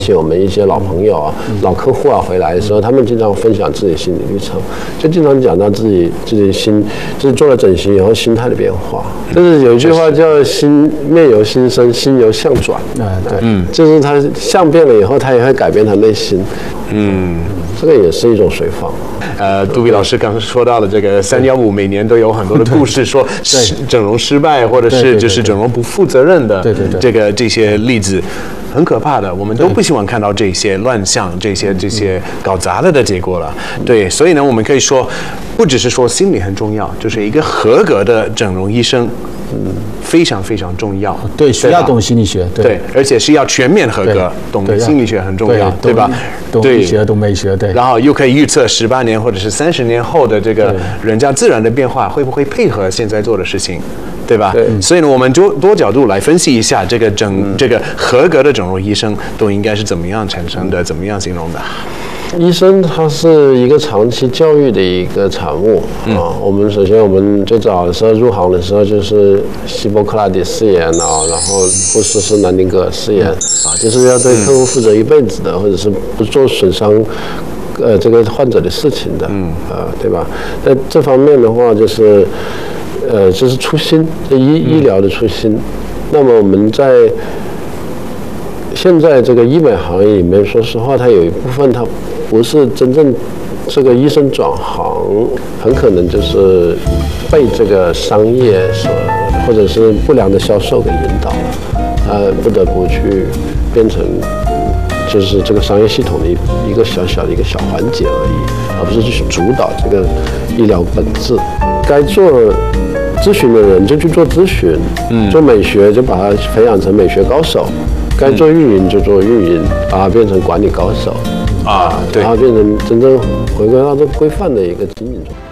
请我们一些老朋友啊、老客户啊回来的时候，他们经常分享自己心理历程，就经常讲到自己就是做了整形以后心态的变化。就是有一句话叫“面由心生，心由相转”。对，就是他相变了以后，他也会改变他内心。这个也是一种随放。 杜比老师刚刚说到了这个315，每年都有很多的故事，说整容失败，或者是就是整容不负责任的这些例子，很可怕的。我们都不希望看到这些乱象、这些搞砸了的结果了。对，所以呢，我们可以说，不只是说心理很重要，就是一个合格的整容医生。非常非常重要。 对，需要懂心理学。 对，而且是要全面合格，懂心理学很重要，对吧？ 懂医学，懂美学，对。 然后又可以预测18年或者是30年后的这个人家自然的变化，会不会配合现在做的事情，对吧？所以呢，我们就多角度来分析一下这个合格的整容医生都应该是怎么样产生的，怎么样形容的。 医生他是一个长期教育的一个产物啊。我们首先我们最早的时候入行的时候就是希波克拉底誓言啊，然后波斯是南丁格尔誓言啊，就是要对客户负责一辈子的，或者是不做损伤这个患者的事情的，对吧？在这方面的话，就是就是初心，医疗的初心。那么我们在现在这个医美行业里面，说实话，它有一部分它不是真正这个医生转行，很可能就是被这个商业或者是不良的销售给引导了，不得不去变成就是这个商业系统的一个小小的一个小环节而已，而不是去主导这个医疗本质。该做咨询的人就去做咨询，做美学就把它培养成美学高手。该做运营就做运营，把它变成管理高手，对，然后变成真正回归到这规范的一个经营中。